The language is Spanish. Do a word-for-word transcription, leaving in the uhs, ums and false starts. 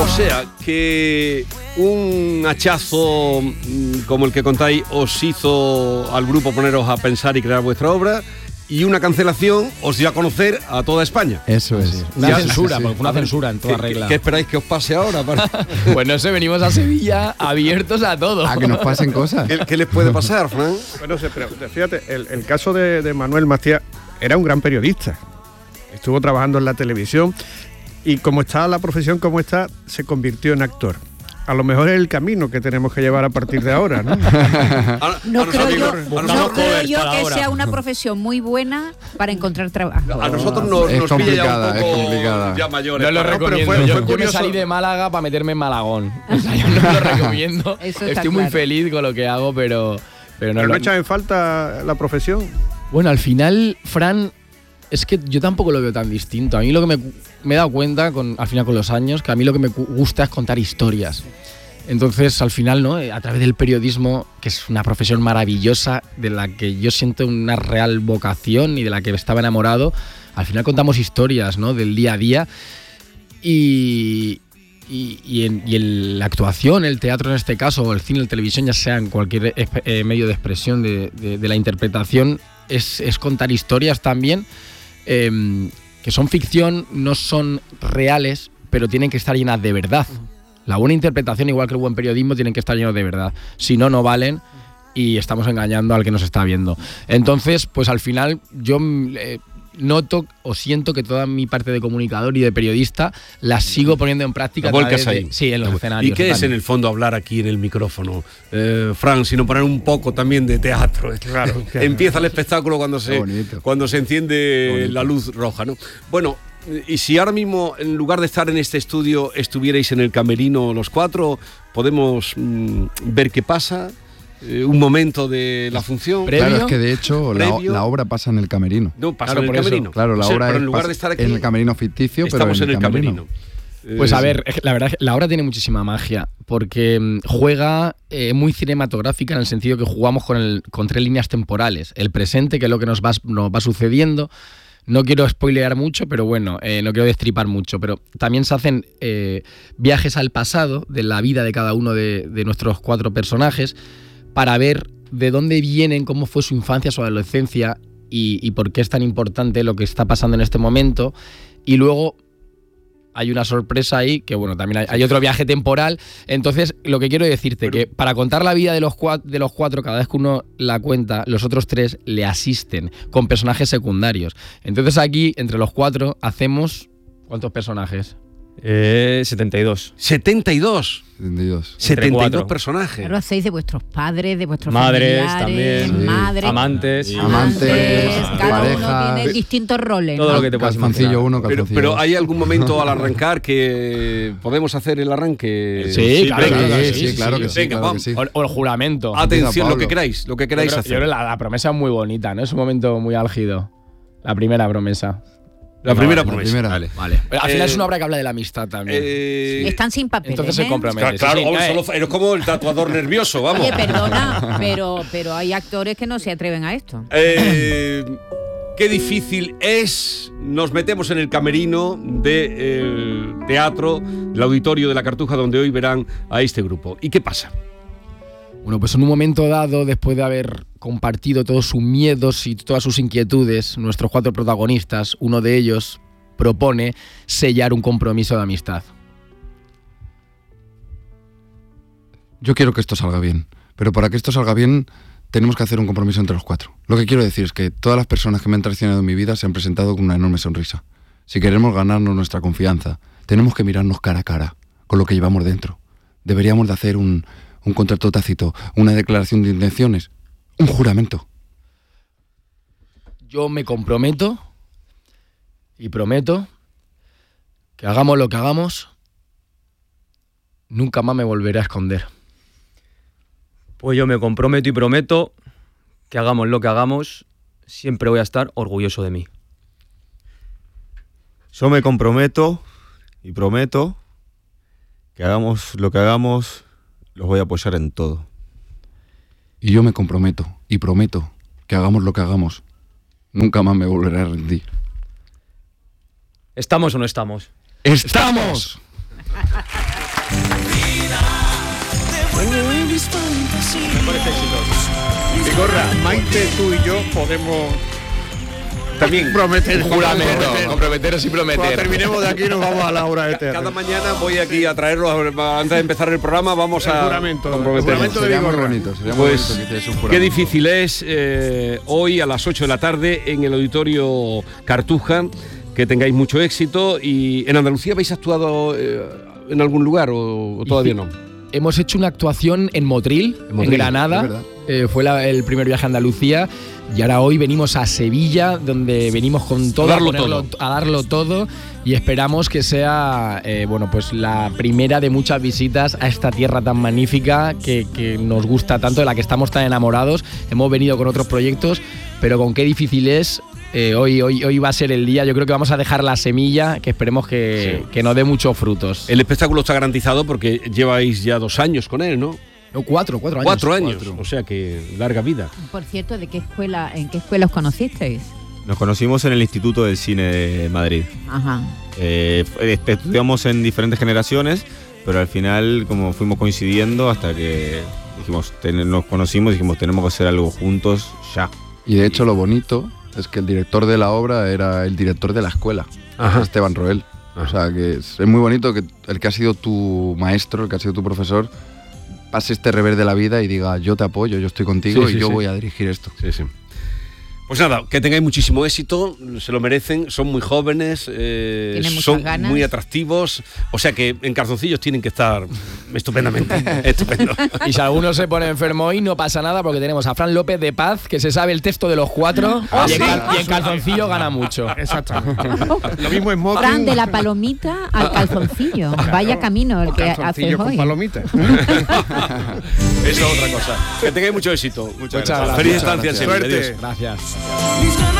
O sea, que un hachazo como el que contáis os hizo al grupo poneros a pensar y crear vuestra obra, y una cancelación os dio a conocer a toda España. Eso es. Una Ya, censura, sí, sí. porque fue una censura en toda ¿Qué, regla. ¿Qué esperáis que os pase ahora? Para... Pues no sé, venimos a Sevilla abiertos a todo. A que nos pasen cosas. ¿Qué, qué les puede pasar, Fran? Bueno, se- pero fíjate, el, el caso de, de Manuel Macías era un gran periodista. Estuvo trabajando en la televisión y como está la profesión como está, se convirtió en actor. A lo mejor es el camino que tenemos que llevar a partir de ahora, ¿no? A- No a creo yo, nosotros- a no nosotros- creo yo para que ahora. sea una profesión muy buena para encontrar trabajo. A nosotros nos, Es nos pilla ya complicada, un es poco complicada. ya mayores. No lo para- recomiendo. fue- yo, fue yo me curioso. salí de Málaga para meterme en Malagón. O sea, yo no lo recomiendo. Eso está Estoy muy claro. feliz con lo que hago, pero, pero no Pero lo no echan en falta la profesión. Bueno, al final, Fran, es que yo tampoco lo veo tan distinto. A mí lo que me, me he dado cuenta, con, al final con los años, que a mí lo que me gu- gusta es contar historias. Entonces, al final, ¿no? A través del periodismo, que es una profesión maravillosa, de la que yo siento una real vocación y de la que estaba enamorado, al final contamos historias, ¿no? Del día a día. Y, y, y en, y en la actuación, el teatro en este caso, o el cine, la televisión, ya sea en cualquier espe- eh, medio de expresión de, de- de la interpretación, es, es contar historias también eh, que son ficción, no son reales, pero tienen que estar llenas de verdad. La buena interpretación, igual que el buen periodismo, tienen que estar llenos de verdad. Si no, no valen y estamos engañando al que nos está viendo. Entonces, pues al final yo eh, noto o siento que toda mi parte de comunicador y de periodista la sigo poniendo en práctica. La a vuelcas través ahí. de- sí, en los escenarios. ¿Y qué es total. en el fondo hablar aquí en el micrófono, eh, Fran, sino poner un poco también de teatro? Claro. Empieza el espectáculo cuando Qué se, bonito. cuando se enciende Bonito. la luz roja, ¿no? Bueno, y si ahora mismo, en lugar de estar en este estudio, estuvierais en el camerino los cuatro, podemos mm, ver qué pasa, eh, un momento de la función. Previo. Claro, es que de hecho la, Previo. la obra pasa en el camerino. No, pasa Claro, en el por eso. camerino. Claro, la O sea, obra pero es en lugar pas- de estar aquí, en el camerino ficticio, pero estamos en el camerino. Pues Eh, a sí. ver, es que la verdad es que la obra tiene muchísima magia, porque mm, juega eh, muy cinematográfica en el sentido que jugamos con, el, con tres líneas temporales. El presente, que es lo que nos va, nos va sucediendo. No quiero spoilear mucho, pero bueno, eh, no quiero destripar mucho, pero también se hacen eh, viajes al pasado de la vida de cada uno de, de nuestros cuatro personajes para ver de dónde vienen, cómo fue su infancia, su adolescencia y, y por qué es tan importante lo que está pasando en este momento. Y luego hay una sorpresa ahí, que bueno, también hay, hay otro viaje temporal. Entonces, lo que quiero decirte, que para contar la vida de los, cua- de los cuatro, cada vez que uno la cuenta, los otros tres le asisten con personajes secundarios. Entonces aquí, entre los cuatro, hacemos... ¿Cuántos personajes? Eh, setenta y dos. setenta y dos. Entendidos. setenta y dos cuatro. personajes. Claro, hacéis de vuestros padres, de vuestros Madres familiares, también. Sí. madres, Amantes. Sí. amantes, Amantes, cada pareja. uno tiene distintos roles, Todo ¿no? lo que te puedas Calzoncillo imaginar. uno, Pero, calzoncillo pero dos. ¿hay algún momento al arrancar que podemos hacer el arranque? Sí, claro, venga, claro, sí, sí, sí, claro sí. que sí, Venga, claro vamos. que sí. O, o el juramento. Atención, lo Pablo. que queráis, lo que Yo queráis creo, hacer. yo creo la, la promesa es muy bonita, ¿no? Es un momento muy álgido. La primera promesa. La primera La promesa. primera. Vale. Vale. Al final Eh, es una obra que habla de la amistad también. Eh, Están sin papeles, Entonces se ¿eh? compromete. Claro, sí, sí. claro, Eh, solo- eres como el tatuador nervioso, vamos. Oye, perdona, pero, pero hay actores que no se atreven a esto. Eh, qué difícil es. Nos metemos en el camerino del teatro, el auditorio de la Cartuja, donde hoy verán a este grupo. ¿Y qué pasa? Bueno, pues en un momento dado, después de haber compartido todos sus miedos y todas sus inquietudes, nuestros cuatro protagonistas, uno de ellos propone sellar un compromiso de amistad. Yo quiero que esto salga bien, pero para que esto salga bien tenemos que hacer un compromiso entre los cuatro. Lo que quiero decir es que todas las personas que me han traicionado en mi vida se han presentado con una enorme sonrisa. Si queremos ganarnos nuestra confianza, tenemos que mirarnos cara a cara, con lo que llevamos dentro. Deberíamos de hacer un, un contrato tácito, una declaración de intenciones, un juramento. Yo me comprometo y prometo que hagamos lo que hagamos, nunca más me volveré a esconder. Pues yo me comprometo y prometo que hagamos lo que hagamos, siempre voy a estar orgulloso de mí. Yo me comprometo y prometo que hagamos lo que hagamos, los voy a apoyar en todo. Y yo me comprometo y prometo que hagamos lo que hagamos, nunca más me volveré a rendir. ¿Estamos o no estamos? ¡Estamos! Mejores éxitos. Vigorra, Maite, tú y yo podemos también prometer. Juramento, comprometeros y Cuando prometer. terminemos de aquí nos vamos a la hora eterna. Cada mañana voy aquí a traerlos, antes de empezar el programa, vamos El a juramento, el comprometernos. juramento de Sería muy Vigorra. bonito, sería muy Pues, bonito que hicierais un qué juramento. difícil es eh, hoy a las ocho de la tarde en el Auditorio Cartuja, que tengáis mucho éxito. ¿Y en Andalucía habéis actuado eh, en algún lugar o, o todavía no? Hemos hecho una actuación en Motril, en, Motril, Granada. es verdad. Eh, fue la- el primer viaje a Andalucía. Y ahora hoy venimos a Sevilla, donde venimos con todo, A darlo ponerlo- todo. a darlo todo. Y esperamos que sea eh, bueno, pues la primera de muchas visitas a esta tierra tan magnífica que, que nos gusta tanto, de la que estamos tan enamorados. Hemos venido con otros proyectos, pero con qué difícil es. Eh, hoy, hoy, hoy va a ser el día. Yo creo que vamos a dejar la semilla, que esperemos que, Sí. que nos dé muchos frutos. El espectáculo está garantizado porque lleváis ya dos años con él, ¿no? No, cuatro, cuatro años. Cuatro años, Cuatro. o sea que larga vida. Por cierto, ¿de qué escuela, en qué escuela os conocisteis? Nos conocimos en el Instituto del Cine de Madrid. Ajá. Eh, fue- este, estudiamos en diferentes generaciones, pero al final como fuimos coincidiendo hasta que dijimos, ten- nos conocimos y dijimos tenemos que hacer algo juntos ya. Y de hecho lo bonito es que el director de la obra era el director de la escuela, Ajá. Esteban Roel. O sea que es, es muy bonito que el que ha sido tu maestro, el que ha sido tu profesor, pase este revés de la vida y diga yo te apoyo, yo estoy contigo Sí, sí, y yo sí. voy a dirigir esto. Sí, sí. Pues nada, que tengáis muchísimo éxito, se lo merecen, son muy jóvenes, eh, Tienen muchas son ganas. muy atractivos, o sea que en calzoncillos tienen que estar estupendamente, estupendo. Y si alguno se pone enfermo hoy, no pasa nada porque tenemos a Fran López de Paz, que se sabe el texto de los cuatro, y, en cal- y en calzoncillo gana mucho. Exactamente. Lo mismo es smoking. Fran, de la palomita al calzoncillo. Vaya camino el o que calzoncillo haces con hoy. palomitas. Eso es otra cosa. Que tengáis mucho éxito. Muchas gracias. Feliz Muchas estancia gracias. siempre. Suerte. Adiós. Gracias.